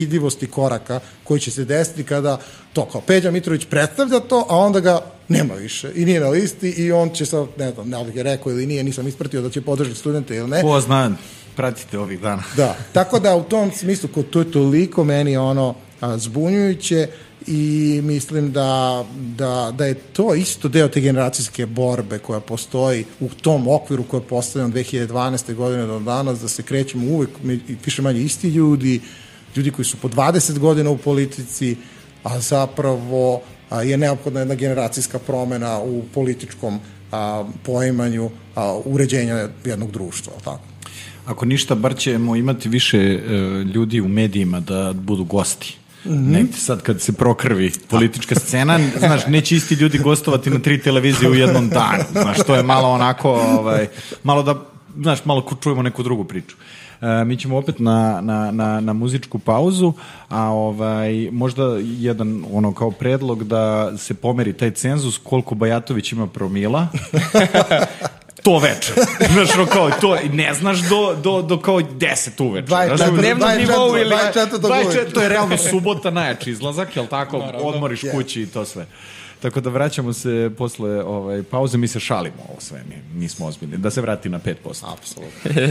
vidljivosti koraka koji će se desiti kada to kao Peđa Mitrović predstavlja to, a onda ga nema više i nije na listi i on će sad, ne znam, ne bih je rekao ili nije, nisam ispratio da će podržati studente ili ne. Ko zna, pratite ovih dana. Da, tako da u tom smislu to je toliko meni zbunjujuće i mislim da je to isto deo te generacijske borbe koja postoji u tom okviru koja je postavljena 2012. godine do danas, da se krećemo uvek više manje isti ljudi koji su po 20 godina u politici, a zapravo je neophodna jedna generacijska promena u političkom poimanju uređenja jednog društva, tako? Ako ništa, bar ćemo imati više ljudi u medijima da budu gosti. Negde sad kad se prokrvi politička scena, znaš, neće isti ljudi gostovati na 3 televizije u jednom danu, znaš, to je malo onako, malo da, znaš, malo čujemo neku drugu priču. Mi ćemo opet na muzičku pauzu, a možda jedan kao predlog da se pomeri taj cenzus koliko Bajatović ima promila. To večer. Znaš, kao, to ne znaš do kao 10 uveče. Dnevnog nivou ili 24. To je realno subota najjači izlazak, jel tako? Odmoriš kući i to sve. Tako da vraćamo se posle pauze, mi se šalimo ovo sve, nismo ozbiljni. Da se vrati na 5%. Apsolutno.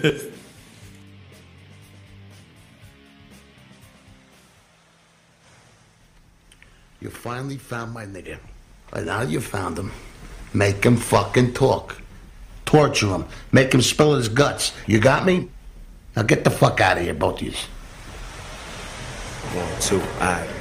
You finally found my nigga. And now you found him. Make him fucking talk. Torture him. Make him spill his guts. You got me? Now get the fuck out of here, both of you. 1, 2,